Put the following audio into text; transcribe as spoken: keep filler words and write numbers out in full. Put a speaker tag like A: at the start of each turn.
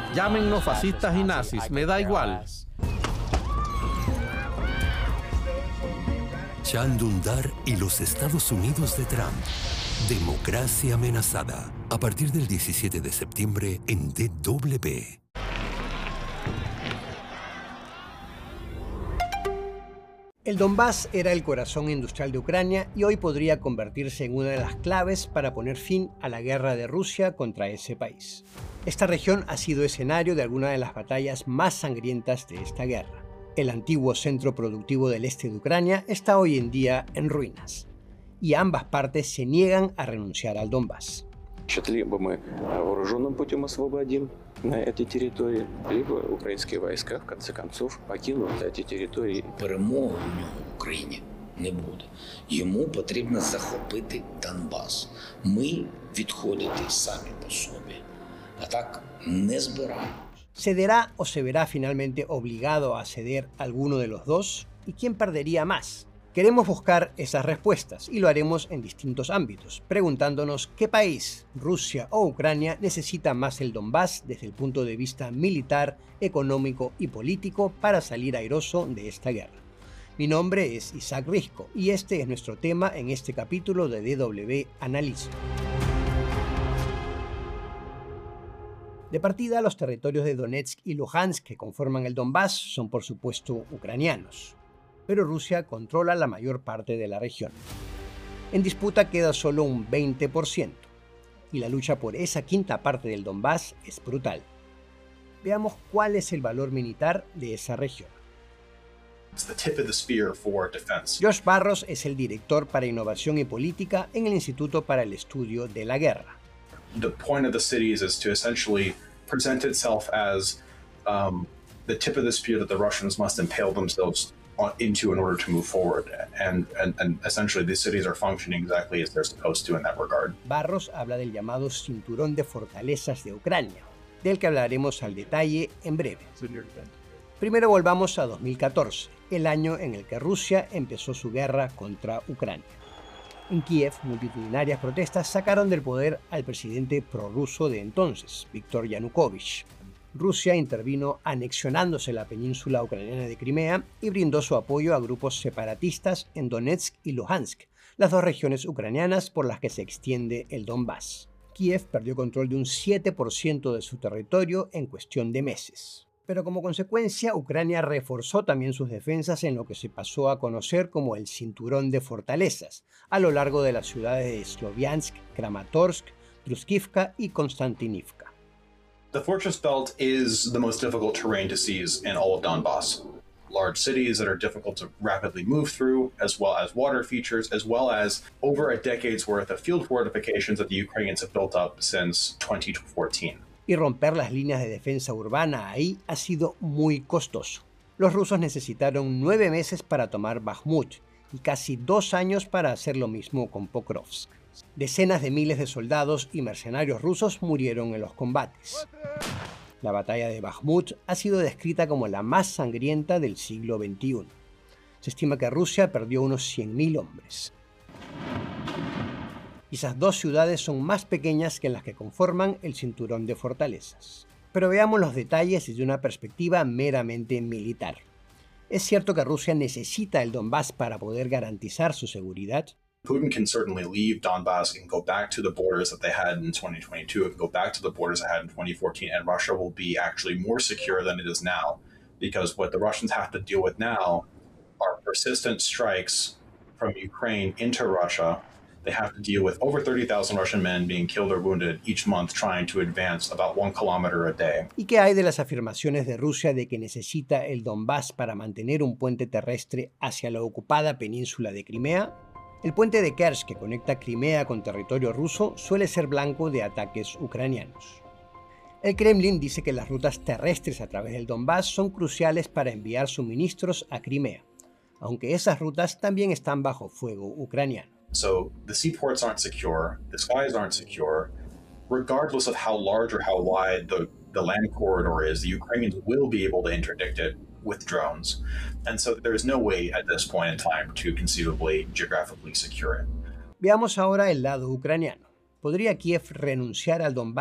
A: Llámennos fascistas y nazis, me da igual.
B: Can Dündar y los Estados Unidos de Trump. Democracia amenazada. A partir del diecisiete de septiembre en D W.
C: El Donbass era el corazón industrial de Ucrania y hoy podría convertirse en una de las claves para poner fin a la guerra de Rusia contra ese país. Esta región ha sido escenario de algunas de las batallas más sangrientas de esta guerra. El antiguo centro productivo del este de Ucrania está hoy en día en ruinas, y ambas partes se niegan a renunciar al Donbass.
D: Либо мы вооруженным путем освободим эти территории, либо украинские войска, в конце концов, покинут эти территории.
E: Перемоги в нього в Україні не буде. Йому потрібно захопити Донбас. Ми відходити самі по собі. А так не збираємо.
C: ¿Cederá o se verá finalmente obligado a ceder alguno de los dos? ¿Y quién perdería más? Queremos buscar esas respuestas y lo haremos en distintos ámbitos, preguntándonos qué país, Rusia o Ucrania, necesita más el Donbass desde el punto de vista militar, económico y político para salir airoso de esta guerra. Mi nombre es Isaac Risco y este es nuestro tema en este capítulo de D W Analiza. De partida, los territorios de Donetsk y Luhansk que conforman el Donbass son por supuesto ucranianos, pero Rusia controla la mayor parte de la región. En disputa queda solo un veinte por ciento, y la lucha por esa quinta parte del Donbass es brutal. Veamos cuál es el valor militar de esa región. Josh Barros es el director para innovación y política en el Instituto para el Estudio de la Guerra.
F: The point of the cities is to essentially present itself as um, the tip of the spear that the Russians must impale themselves on, into in order to move forward. And, and, and essentially these cities are functioning exactly as they're supposed to in that regard.
C: Barros habla del llamado cinturón de fortalezas de Ucrania, del que hablaremos al detalle en breve. Primero volvamos a dos mil catorce, el año en el que Rusia empezó su guerra contra Ucrania. En Kiev, multitudinarias protestas sacaron del poder al presidente prorruso de entonces, Viktor Yanukovych. Rusia intervino anexionándose la península ucraniana de Crimea y brindó su apoyo a grupos separatistas en Donetsk y Luhansk, las dos regiones ucranianas por las que se extiende el Donbass. Kiev perdió control de un siete por ciento de su territorio en cuestión de meses. Pero como consecuencia, Ucrania reforzó también sus defensas en lo que se pasó a conocer como el Cinturón de Fortalezas, a lo largo de las ciudades de Sloviansk, Kramatorsk, Druskivka y Konstantinivka.
F: The Fortress Belt is the most difficult terrain to seize in all of Donbass. Large cities that are difficult to rapidly move through, as well as water features, as well as over a decade's worth of field fortifications that the Ukrainians have built up since twenty fourteen.
C: Y romper las líneas de defensa urbana ahí ha sido muy costoso. Los rusos necesitaron nueve meses para tomar Bakhmut y casi dos años para hacer lo mismo con Pokrovsk. Decenas de miles de soldados y mercenarios rusos murieron en los combates. La batalla de Bakhmut ha sido descrita como la más sangrienta del siglo veintiuno. Se estima que Rusia perdió unos cien mil hombres. Esas dos ciudades son más pequeñas que las que conforman el cinturón de fortalezas. Pero veamos los detalles desde una perspectiva meramente militar. ¿Es cierto que Rusia necesita el Donbass para poder garantizar su seguridad?
F: Putin can certainly leave Donbass and go back to the borders that they had in twenty twenty-two, and go back to the borders they had in twenty fourteen, and Russia will be actually more secure than it is now. Because what the Russians have to deal with now are persistent strikes from Ukraine into Russia. They have to deal with over thirty thousand Russian men being killed or wounded each month trying to advance about one kilometer a day.
C: ¿Y qué hay de las afirmaciones de Rusia de que necesita el Donbass para mantener un puente terrestre hacia la ocupada península de Crimea? El puente de Kerch que conecta Crimea con territorio ruso suele ser blanco de ataques ucranianos. El Kremlin dice que las rutas terrestres a través del Donbass son cruciales para enviar suministros a Crimea, aunque esas rutas también están bajo fuego ucraniano.
F: So the seaports aren't secure, the skies aren't secure. Regardless of how large or how wide the, the land corridor is, the Ukrainians will be able to interdict it with drones. And so there's no way at this point in time to conceivably geographically secure it.
C: Veamos ahora el lado ucraniano. ¿Podría Kiev renunciar al Donbass